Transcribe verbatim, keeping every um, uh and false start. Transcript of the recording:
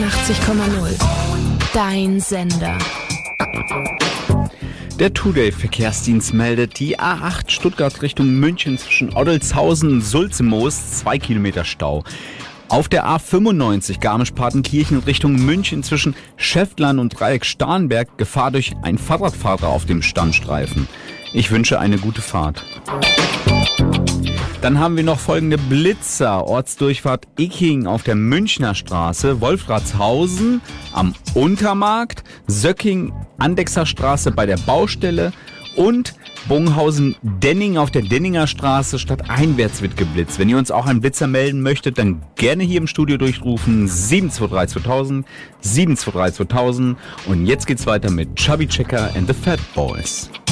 einundachtzig Komma null. Dein Sender. Der Two-Day-Verkehrsdienst meldet die A acht Stuttgart Richtung München zwischen Oddelshausen und Sulzemoos, zwei Kilometer Stau. Auf der A fünfundneunzig Garmisch-Partenkirchen Richtung München zwischen Schäftlarn und Dreieck Starnberg Gefahr durch einen Fahrradfahrer auf dem Standstreifen. Ich wünsche eine gute Fahrt. Dann haben wir noch folgende Blitzer. Ortsdurchfahrt Icking auf der Münchner Straße, Wolfratshausen am Untermarkt, Söcking Andechser Straße bei der Baustelle und Bogenhausen-Denning auf der Denninger Straße stadteinwärts wird geblitzt. Wenn ihr uns auch einen Blitzer melden möchtet, dann gerne hier im Studio durchrufen. sieben zwei drei zweitausend, sieben zwei drei zweitausend. Und jetzt geht's weiter mit Chubby Checker and the Fat Boys.